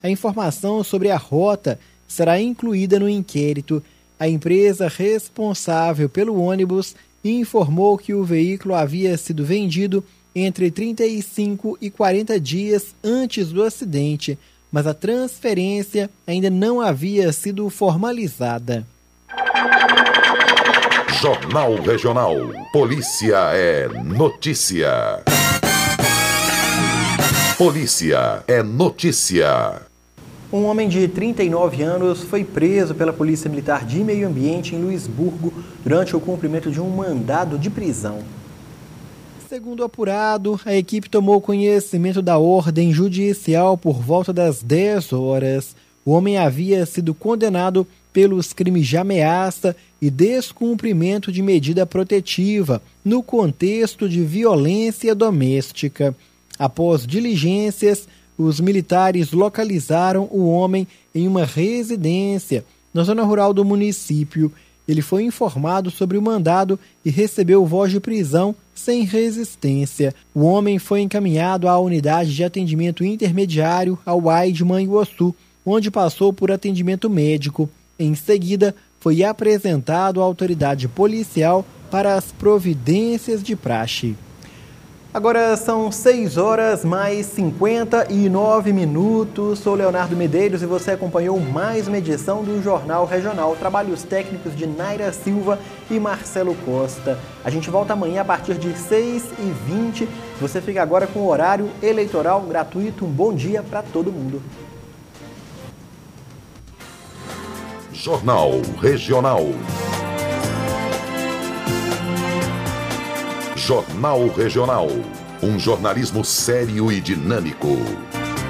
A informação sobre a rota será incluída no inquérito. A empresa responsável pelo ônibus informou que o veículo havia sido vendido entre 35 e 40 dias antes do acidente, mas a transferência ainda não havia sido formalizada. Jornal Regional. Polícia é notícia. Polícia é notícia. Um homem de 39 anos foi preso pela Polícia Militar de Meio Ambiente em Luisburgo durante o cumprimento de um mandado de prisão. Segundo apurado, a equipe tomou conhecimento da ordem judicial por volta das 10 horas. O homem havia sido condenado pelos crimes de ameaça e descumprimento de medida protetiva no contexto de violência doméstica. Após diligências, os militares localizaram o homem em uma residência na zona rural do município. Ele foi informado sobre o mandado e recebeu voz de prisão sem resistência. O homem foi encaminhado à unidade de atendimento intermediário, ao AI de Manhuaçu, onde passou por atendimento médico. Em seguida, foi apresentado à autoridade policial para as providências de praxe. Agora são 6 horas mais 59 minutos. Sou Leonardo Medeiros e você acompanhou mais uma edição do Jornal Regional. Trabalhos técnicos de Naira Silva e Marcelo Costa. A gente volta amanhã a partir de 6h20. Você fica agora com o horário eleitoral gratuito. Um bom dia para todo mundo. Jornal Regional. Jornal Regional. Um jornalismo sério e dinâmico.